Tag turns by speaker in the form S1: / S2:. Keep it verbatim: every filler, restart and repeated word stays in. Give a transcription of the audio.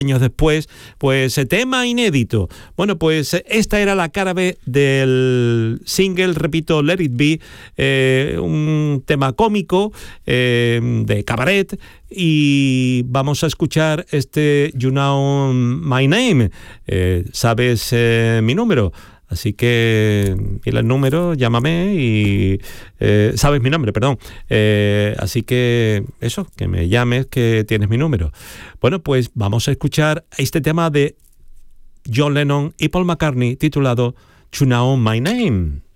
S1: años después, pues tema inédito. Bueno, pues esta era la cara B del single, repito, Let It Be, eh, un tema cómico eh, de cabaret, y vamos a escuchar este You Know My Name, eh, sabes eh, mi número. Así que, y el número, llámame y eh, sabes mi nombre, perdón. Eh, así que eso, que me llames, que tienes mi número. Bueno, pues vamos a escuchar este tema de John Lennon y Paul McCartney titulado You Know My Name.